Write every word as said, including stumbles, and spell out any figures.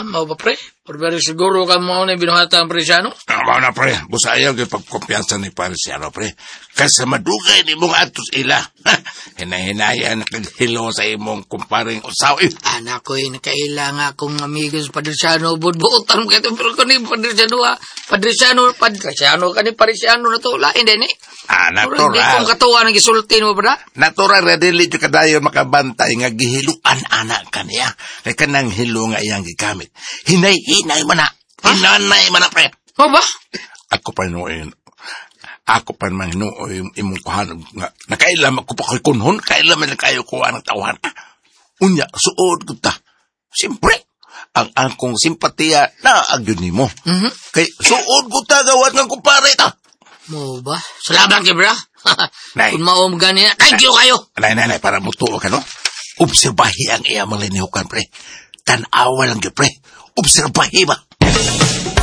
Mau ba, pre? Pero siguro ka mo na binuhata ang Parisiano? Ah, mao na, pre. Busayaw kay pagkumpiyansa ni Parisiano, pre. Kasi madugay ni mong atos ila. Hinahinaya na kaghilo sa imong kumparing usawin. Anak ko, nakailang akong amigo sa Parisiano. Budbuutan mo kayo. Pero kani Parisiano, ha? Parisiano, Parisiano, kani Parisiano na to. Lain din, eh. Ah, natural. Hindi kong katuwa ng gisultin mo, ba? Natural, redili yung kadayo makabantay nga gihiluan anak kaniya. Kaya kanang hilo nga iyang gigamit. Hinay-hinay man na. Hinanay man na, pre. O ba? Ako pa noon. Ako pa naman noon yung imong kuhanog nga. Nakailam ako pa kay kunhon. Kailam man kayo kuha ng tawahan. Unya, suod ko ta. Siyempre, ang angkong simpatiya na agyon ni mo. Mm-hmm. Kay suod ko ta gawat ng kumpare ta. Mo ba? Salamat kayo, bra. Nay. Kung maom ganyan. Thank you kayo. Nay, nay, nay, para mutuo ka, no? Obserbahi ang iya malinihukan, pre. Tanawa lang yun, pre. Obserbahi ba?